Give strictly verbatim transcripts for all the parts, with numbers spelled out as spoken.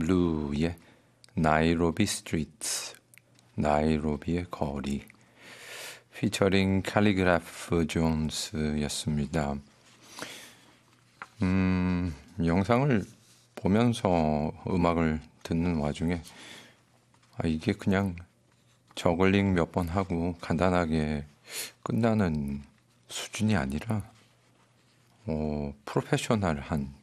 블루의 나이로비 스트리트, 나이로비의 거리, 피처링 칼리그라프 존스였습니다. 음, 영상을 보면서 음악을 듣는 와중에 아, 이게 그냥 저글링 몇 번 하고 간단하게 끝나는 수준이 아니라 어, 프로페셔널한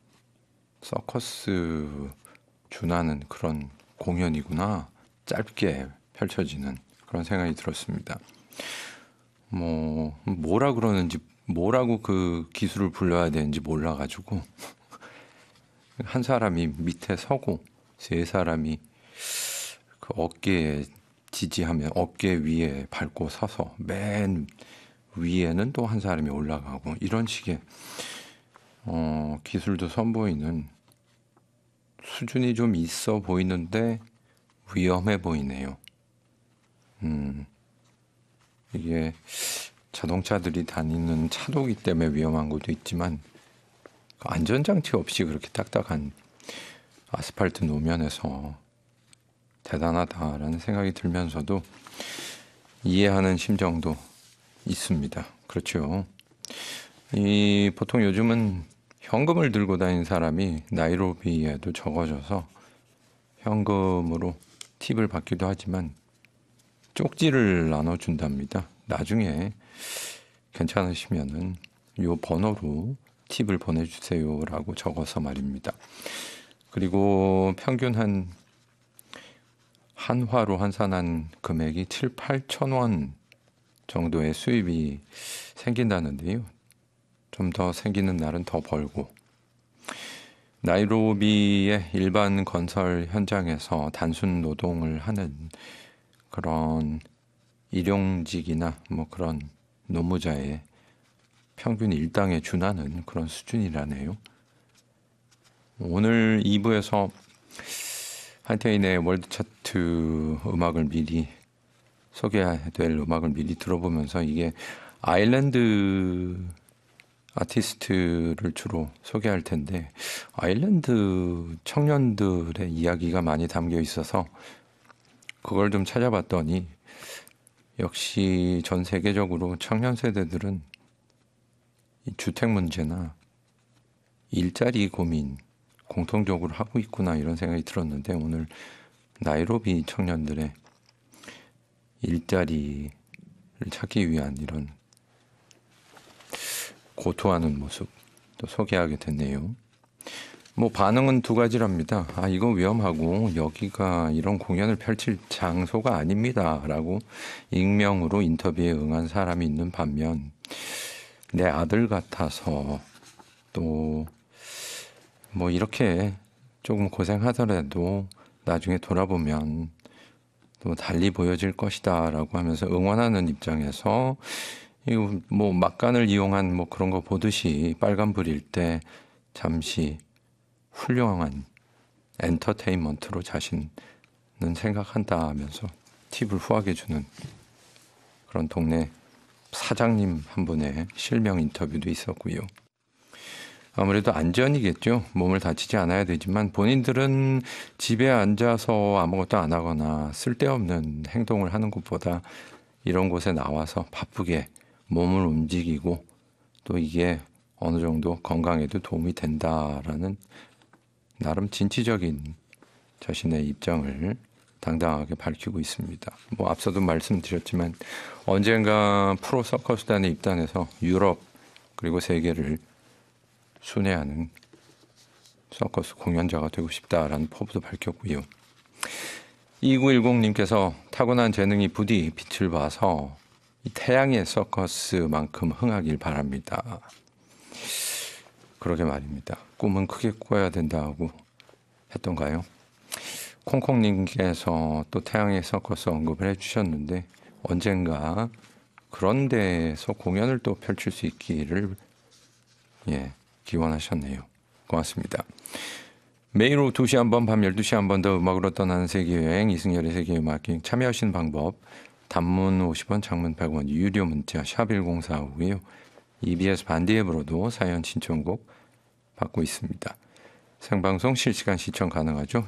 서커스 준하는 그런 공연이구나, 짧게 펼쳐지는 그런 생각이 들었습니다. 뭐 뭐라 그러는지, 뭐라고 그 기술을 불러야 되는지 몰라가지고 한 사람이 밑에 서고 세 사람이 그 어깨에 지지하면 어깨 위에 밟고 서서 맨 위에는 또 한 사람이 올라가고, 이런 식의 어, 기술도 선보이는, 수준이 좀 있어 보이는데 위험해 보이네요. 음, 이게 자동차들이 다니는 차도기 때문에 위험한 것도 있지만 안전장치 없이 그렇게 딱딱한 아스팔트 노면에서 대단하다라는 생각이 들면서도 이해하는 심정도 있습니다. 그렇죠. 이 보통 요즘은 현금을 들고 다니는 사람이 나이로비에도 적어져서 현금으로 팁을 받기도 하지만 쪽지를 나눠준답니다. 나중에 괜찮으시면은 요 번호로 팁을 보내주세요라고 적어서 말입니다. 그리고 평균 한 한화로 환산한 금액이 칠, 팔천 원 정도의 수입이 생긴다는데요. 좀 더 생기는 날은 더 벌고, 나이로비의 일반 건설 현장에서 단순 노동을 하는 그런 일용직이나 뭐 그런 노무자의 평균 일당에 준하는 그런 수준이라네요. 오늘 이 부에서 한태인의 월드 차트 음악을 미리 소개될 음악을 미리 들어보면서, 이게 아일랜드 아티스트를 주로 소개할 텐데 아일랜드 청년들의 이야기가 많이 담겨 있어서 그걸 좀 찾아봤더니 역시 전 세계적으로 청년 세대들은 이 주택 문제나 일자리 고민 공통적으로 하고 있구나, 이런 생각이 들었는데, 오늘 나이로비 청년들의 일자리를 찾기 위한 이런 고통하는 모습 또 소개하게 됐네요. 뭐 반응은 두 가지랍니다. 아, 이거 위험하고 여기가 이런 공연을 펼칠 장소가 아닙니다 라고 익명으로 인터뷰에 응한 사람이 있는 반면, 내 아들 같아서 또 뭐 이렇게 조금 고생하더라도 나중에 돌아보면 또 달리 보여질 것이다 라고 하면서 응원하는 입장에서, 이거 뭐 막간을 이용한 뭐 그런 거 보듯이 빨간불일 때 잠시 훌륭한 엔터테인먼트로 자신은 생각한다 하면서 팁을 후하게 주는 그런 동네 사장님 한 분의 실명 인터뷰도 있었고요. 아무래도 안전이겠죠. 몸을 다치지 않아야 되지만 본인들은 집에 앉아서 아무것도 안 하거나 쓸데없는 행동을 하는 것보다 이런 곳에 나와서 바쁘게 몸을 움직이고 또 이게 어느 정도 건강에도 도움이 된다라는 나름 진취적인 자신의 입장을 당당하게 밝히고 있습니다. 뭐 앞서도 말씀드렸지만 언젠가 프로 서커스단에 입단해서 유럽 그리고 세계를 순회하는 서커스 공연자가 되고 싶다라는 포부도 밝혔고요. 이구일공님께서 타고난 재능이 부디 빛을 봐서 이 태양의 서커스만큼 흥하길 바랍니다. 그러게 말입니다. 꿈은 크게 꿔야 된다고 했던가요? 콩콩님께서 또 태양의 서커스 언급을 해주셨는데 언젠가 그런 데서 공연을 또 펼칠 수 있기를 예, 기원하셨네요. 고맙습니다. 매일 오후 두 시 한 번, 밤 열두 시 한 번 더 음악으로 떠나는 세계여행, 이승열의 세계음악여행 참여하시는 방법, 단문 오십 원, 장문 백 원, 유료 문자 샵 일공사오고요. 이비에스 반디 앱으로도 사연 신청곡 받고 있습니다. 생방송 실시간 시청 가능하죠.